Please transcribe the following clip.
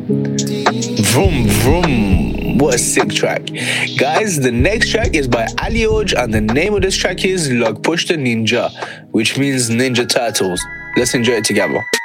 Vroom vroom. What a sick track. Guys, the next track is by Ali Oj and the name of this track is Log Push the Ninja, which means Ninja Turtles. Let's enjoy it together.